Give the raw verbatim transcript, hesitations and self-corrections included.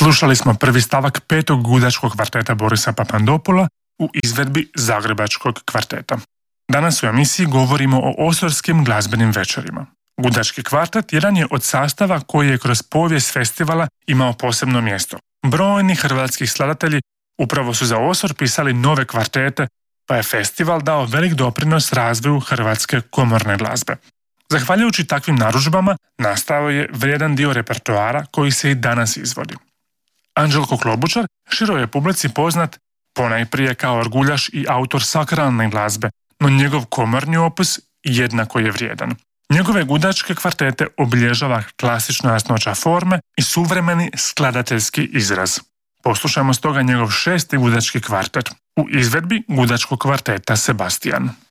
Slušali smo prvi stavak petog gudačkog kvarteta Borisa Papandopula u izvedbi Zagrebačkog kvarteta. Danas u emisiji govorimo o osorskim glazbenim večerima. Gudački kvartet jedan je od sastava koji je kroz povijest festivala imao posebno mjesto. Brojni hrvatski skladatelji upravo su za Osor pisali nove kvartete, pa je festival dao velik doprinos razvoju hrvatske komorne glazbe. Zahvaljujući takvim narudžbama nastao je vrijedan dio repertoara koji se i danas izvodi. Anđelko Klobučar široj je publici poznat ponajprije kao orguljaš i autor sakralne glazbe, no njegov komorni opus jednako je vrijedan. Njegove gudačke kvartete obilježava klasična jasnoća forme i suvremeni skladateljski izraz. Poslušajmo stoga njegov šesti gudački kvartet u izvedbi gudačkog kvarteta Sebastian.